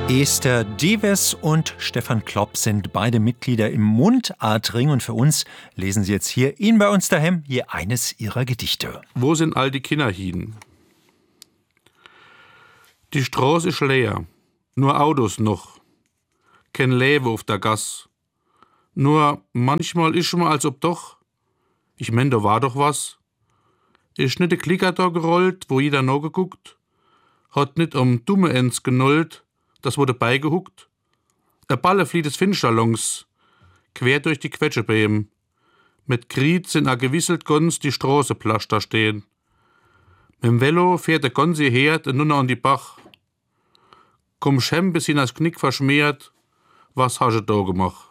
Esther Dives und Stefan Klopp sind beide Mitglieder im Mundartring und für uns lesen sie jetzt hier in bei uns daheim hier eines ihrer Gedichte. Wo sind all die Kinder hin? Die Straße ist leer, nur Autos noch. Kein Leben auf der Gass. Nur manchmal ist mir als ob doch. Ich mein, da war doch was. Ist nicht der Klicker da gerollt, wo jeder noch geguckt? Hat nicht um dumme Ends genollt, das wurde beigehuckt? Der Balle flieht des Finsterlongs, quer durch die Quetschebeem. Mit Gried sind a gewisselt Gons die Straße plasch da stehen. Mit'm Velo fährt der Gonsi her, nun an die Bach. Komm Schem bis hin als Knick verschmiert, was hast du da gemacht?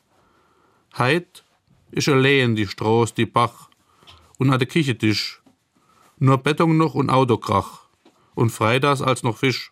Heit ist allein die Straße, die Bach und a de Kichetisch. Nur Beton noch und Autokrach und freitags als noch Fisch.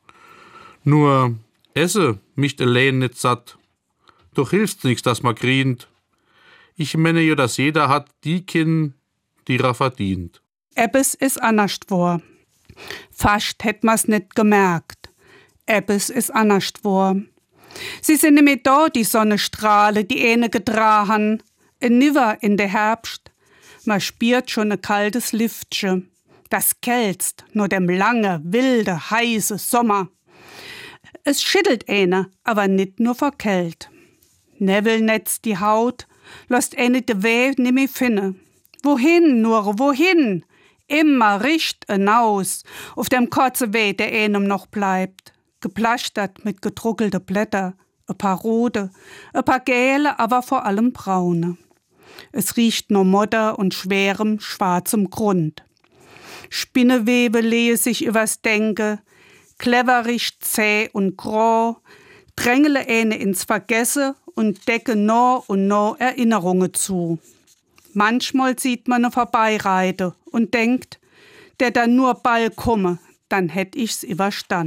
Nur esse mich allein nicht satt. Doch hilft's nix, dass ma grient. Ich meine ja, dass jeder hat die Kin, die er verdient. Ebbes is anascht war. Fast hätt ma's nicht gemerkt. Ebbes is anascht war. Sie sind nämlich da, die Sonnenstrahle, die eine gedrahan. Ein Niver in der Herbst. Man spürt schon ein kaltes Lüftche. Das kältst nur dem lange, wilde, heiße Sommer. Es schüttelt eine, aber nicht nur vor Kält. Nebel netzt die Haut, lässt eine de Weh nimmer finne. Wohin, nur wohin? Immer richt hinaus, auf dem kurzen Weh, der einem noch bleibt. Geplastert mit gedruckelte Blätter, ein paar rote, ein paar gelbe, aber vor allem braune. Es riecht nur Modder und schwerem, schwarzem Grund. Spinnewebe lehe sich übers Denke, cleverig, zäh und grau, drängele eine ins Vergesse und decke no und no Erinnerungen zu. Manchmal sieht man ne vorbeireite und denkt, der dann nur bald komme, dann hätt ich's überstand.